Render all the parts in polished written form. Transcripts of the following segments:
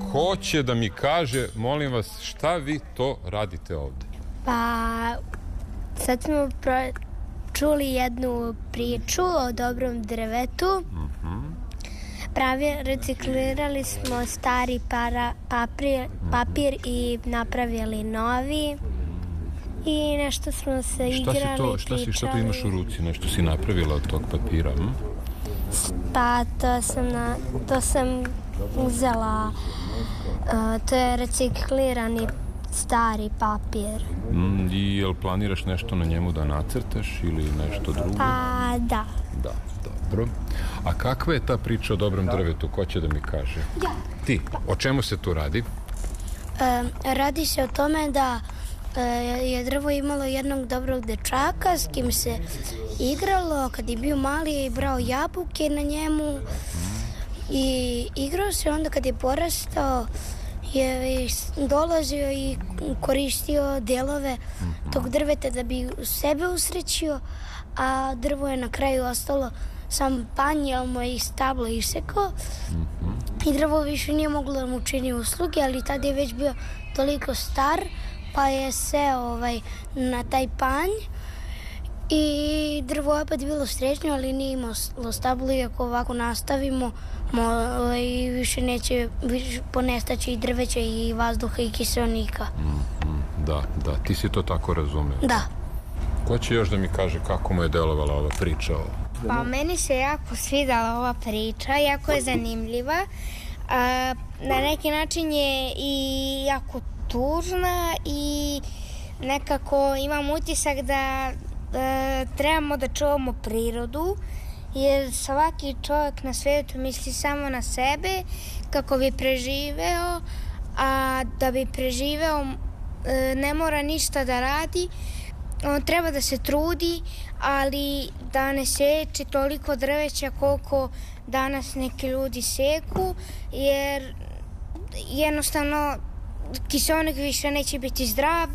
hoće da mi kaže, molim vas, šta vi to radite ovde? Pa, sad smo čuli jednu priču o dobrom drvetu. Reciklirali smo stari papir i napravili novi. I nešto smo se igrali, pričali. Šta to imaš u ruci? Nešto si napravila od tog papira? Pa to sam uzela. To je reciklirani stari papir. I jel planiraš nešto na njemu da nacrtaš ili nešto drugo? Pa da. Da, dobro. A kakva je ta priča o dobrom drvetu? Ko će da mi kaže? Ja. Ti, o čemu se tu radi? Radi se o tome da je drvo imalo jednog dobrog dečaka s kim se igralo. Kad je bio mali je brao jabuke na njemu i igrao se. Onda kad je porastao je dolazio i koristio delove tog drveta da bi sebe usrećio, a drvo je na kraju ostalo sam panj, jer mu je iz stabla isekao i drvo više nije moglo da mu čini usluge, ali tada je već bio toliko star pa je seo na taj panj i drvo je opet bilo srećno, ali nije imalo stablo i ako ovako nastavimo više neće, ponestaće i drveća i vazduha i kiseonika. Da, ti si to tako razumeo. Da. Ko će još da mi kaže kako mu je delovala ova priča? Pa meni se jako svidala ova priča, jako je zanimljiva. Na neki način je i jako tužna i nekako imam utisak da trebamo da čuvamo prirodu, jer svaki čovjek na svijetu misli samo na sebe kako bi preživeo, a da bi preživeo ne mora ništa da radi. On treba da se trudi, ali da ne seče toliko drveća koliko danas neki ljudi seku, jer jednostavno kiseonik više neće biti zdrav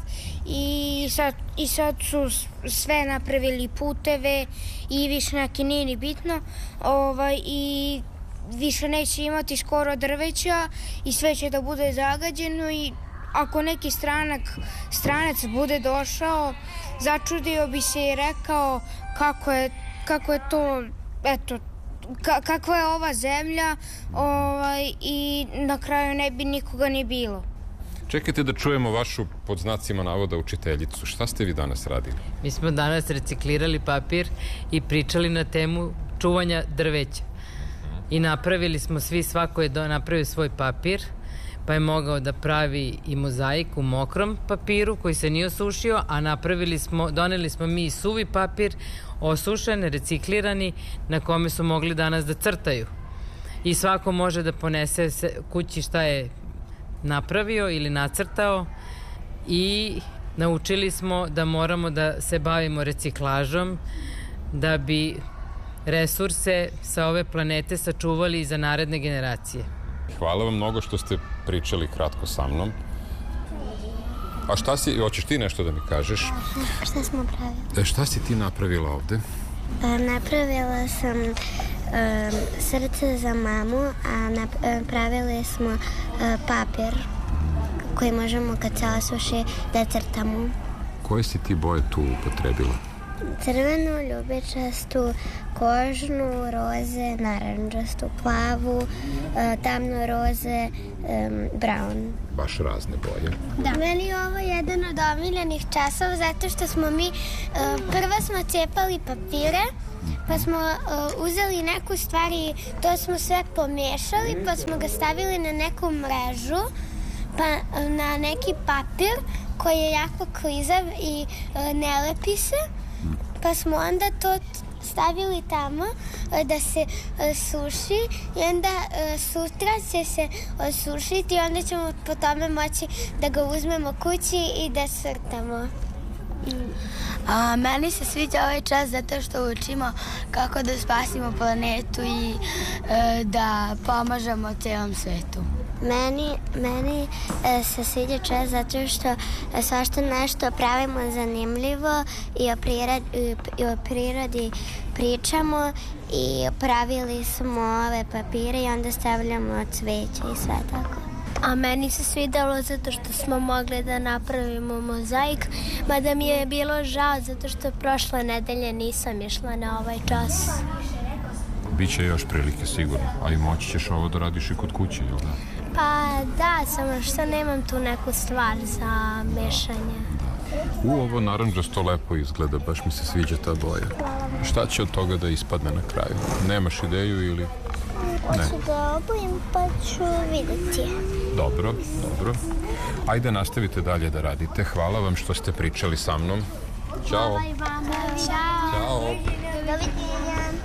i sad su sve napravili puteve i više neki nije ni bitno i više neće imati skoro drveća i sve će da bude zagađeno i ako neki stranac bude došao, začudio bi se i rekao kako je to, eto, kakva je ova zemlja i na kraju ne bi nikoga ni bilo. Čekajte da čujemo vašu, pod znacima navoda, učiteljicu. Šta ste vi danas radili? Mi smo danas reciklirali papir i pričali na temu čuvanja drveća. I napravili smo svako je napravio svoj papir, pa je mogao da pravi i mozaik u mokrom papiru koji se nije osušio, a doneli smo mi suvi papir, osušen, reciklirani, na kome su mogli danas da crtaju. I svako može da ponese kući šta je napravio ili nacrtao i naučili smo da moramo da se bavimo reciklažom da bi resurse sa ove planete sačuvali i za naredne generacije. Hvala vam mnogo što ste pričali kratko sa mnom. A hoćeš ti nešto da mi kažeš? Šta smo pravili? Šta si ti napravila ovde? Napravila sam srce za mamu, a napravili smo papir koji možemo kad se osuši da crtamo. Koje si ti boje tu upotrebila? Crvenu, ljubičastu, kožnu, roze, naranđastu, plavu, tamno roze, brown. Baš razne boje. Da. Meni je ovo jedan od omiljenih časova zato što smo mi prvo smo cepali papire, pa smo uzeli neku stvar i to smo sve pomešali, pa smo ga stavili na neku mrežu, pa na neki papir koji je jako klizav i ne lepi se. Pa smo onda to stavili tamo da se suši i onda sutra će se osušiti i onda ćemo po tome moći da ga uzmemo kući i da crtamo. Meni se sviđa ovaj čas zato što učimo kako da spasimo planetu i da pomažemo celom svetu. Meni se sviđa čas zato što svašta nešto pravimo zanimljivo i o prirodi pričamo i pravili smo ove papire i onda stavljamo cveće i sve tako. A meni se svidalo zato što smo mogli da napravimo mozaik, mada mi je bilo žao zato što prošle nedelje nisam išla na ovaj čas. Biće još prilike sigurno, a i moći ćeš ovo da radiš i kod kuće, jel da? Pa da, samo što nemam tu neku stvar za mešanje. Ovo naranđasto lepo izgleda, baš mi se sviđa ta boja. Šta će od toga da ispadne na kraju? Nemaš ideju ili... Ne. Hoću da obojim pa ću vidjeti. Dobro, dobro. Ajde, nastavite dalje da radite. Hvala vam što ste pričali sa mnom. Ćao. Hvala i vama. Ćao. Ćao. Doviđenja.